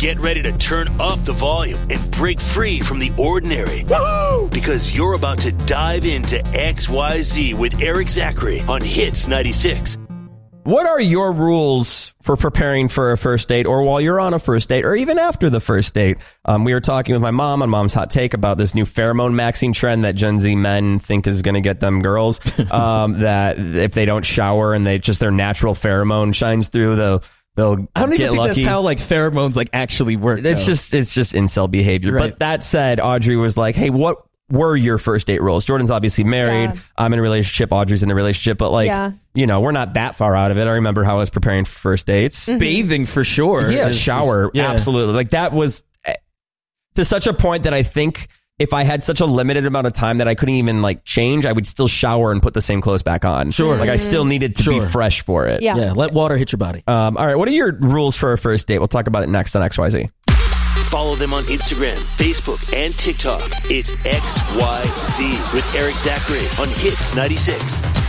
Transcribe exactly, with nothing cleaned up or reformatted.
Get ready to turn up the volume and break free from the ordinary. Woo! Because you're about to dive into X Y Z with Eric Zachary on Hits ninety-six. What are your rules for preparing for a first date, or while you're on a first date, or even after the first date? Um, we were talking with my mom on Mom's Hot Take about this new pheromone maxing trend that Gen Z men think is going to get them girls. Um, that if they don't shower and they just their natural pheromone shines through, they'll they'll I don't even get think lucky. that's how like pheromones like actually work. It's though. just it's just incel behavior. Right. But that said, Audrey was like, "Hey, what were your first date rules?" Jordan's obviously married. Yeah. I'm in a relationship. Audrey's in a relationship. But like, Yeah. you know, we're not that far out of it. I remember how I was preparing for first dates. Mm-hmm. bathing for sure. Yeah, It's shower. just- yeah. Absolutely. Like that was eh, to such a point that I think if I had such a limited amount of time that I couldn't even like change, I would still shower and put the same clothes back on. Sure. Like I still needed to be Sure. fresh for it. Yeah. Yeah, let water hit your body. Um, all right. What are your rules for a first date? We'll talk about it next on X Y Z. Follow them on Instagram, Facebook, and TikTok. It's X Y Z with Eric Zachary on Hits ninety-six.